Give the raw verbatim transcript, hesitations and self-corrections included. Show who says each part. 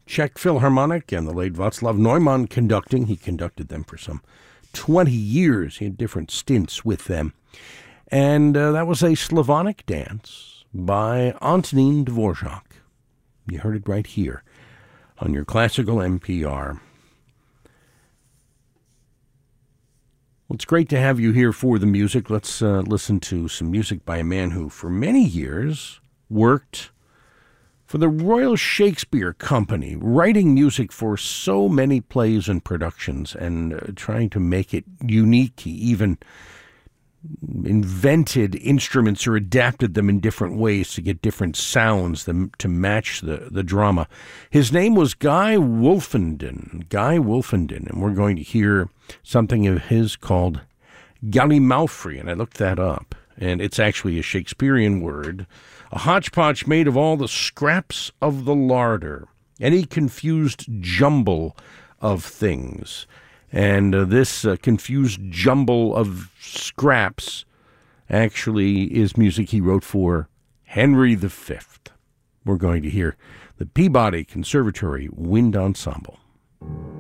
Speaker 1: Czech Philharmonic and the late Václav Neumann conducting. He conducted them for some twenty years. He had different stints with them. And uh, that was a Slavonic dance by Antonín Dvořák. You heard it right here on your classical N P R. Well, it's great to have you here for the music. Let's uh, listen to some music by a man who, for many years, worked for the Royal Shakespeare Company, writing music for so many plays and productions and uh, trying to make it unique. He even invented instruments or adapted them in different ways to get different sounds to match the, the drama. His name was Guy Wolfenden, Guy Wolfenden, and we're going to hear something of his called Gallimaufry, and I looked that up, and it's actually a Shakespearean word, a hodgepodge made of all the scraps of the larder, any confused jumble of things. And uh, this uh, confused jumble of scraps actually is music he wrote for Henry the Fifth. We're going to hear the Peabody Conservatory Wind Ensemble.